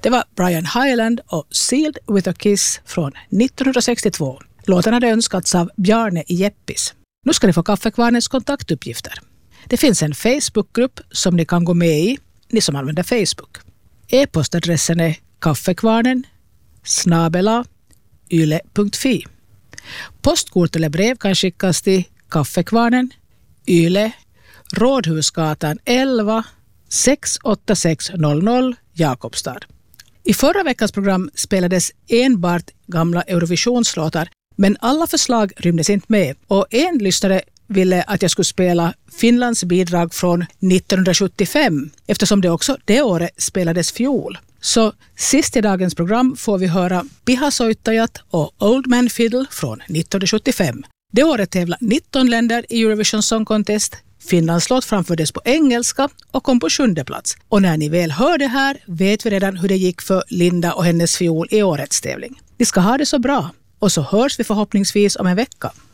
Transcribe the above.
Det var Brian Hyland och Sealed with a Kiss från 1962. Låten hade önskats av Bjarne i Jeppis. Nu ska ni få Kaffekvarnens kontaktuppgifter. Det finns en Facebookgrupp som ni kan gå med i, ni som använder Facebook. E-postadressen är kaffekvarnen@yle.fi. Postkort eller brev kan skickas till Kaffekvarnen, Yle, Rådhusgatan 11 68600 Jakobstad. I förra veckans program spelades enbart gamla Eurovisionslåtar, men alla förslag rymdes inte med. Och en lyssnare ville att jag skulle spela Finlands bidrag från 1975, eftersom det också det året spelades fiol. Så sist i dagens program får vi höra Pihasoittajat och Old Man Fiddle från 1975. Det året tävlade 19 länder i Eurovision Song Contest. Finlands låt framfördes på engelska och kom på 7:e plats. Och när ni väl hör det här vet vi redan hur det gick för Linda och hennes fiol i årets tävling. Ni ska ha det så bra och så hörs vi förhoppningsvis om en vecka.